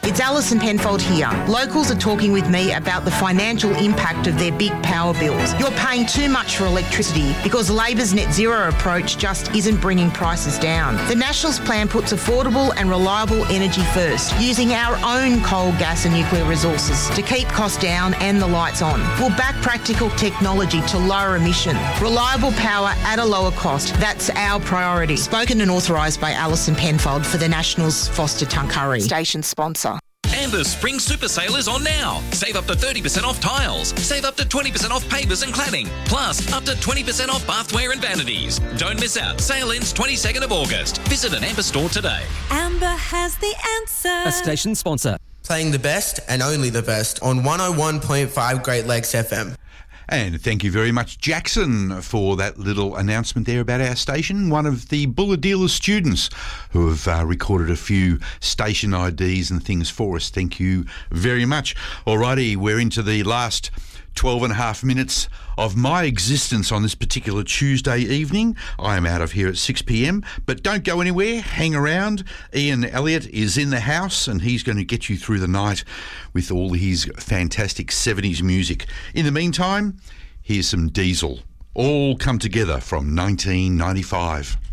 It's Alison Penfold here. Locals are talking with me about the financial impact of their big power bills. You're paying too much for electricity because Labor's net zero approach just isn't bringing prices down. The Nationals plan puts affordable and reliable energy first, using our own coal, gas and nuclear resources to keep costs down and the lights on. We'll back practical technology to lower emission. Reliable power at a lower cost. That's our priority. Spoken and authorised by Alison Penfold for the Nationals, Foster Tuncurry. Station sponsor. Amber's Spring Super Sale is on now. Save up to 30% off tiles. Save up to 20% off pavers and cladding. Plus, up to 20% off bathware and vanities. Don't miss out. Sale ends 22nd of August. Visit an Amber store today. Amber has the answer. A station sponsor. Playing the best and only the best on 101.5 Great Lakes FM. And thank you very much, Jackson, for that little announcement there about our station. One of the Bulahdelah students who have recorded a few station IDs and things for us. Thank you very much. Alrighty, we're into the last 12 and a half minutes of my existence on this particular Tuesday evening. I am out of here at 6 p.m, but don't go anywhere. Hang around. Ian Elliott is in the house and he's going to get you through the night with all his fantastic 70s music. In the meantime, here's some Diesel. All Come Together from 1995.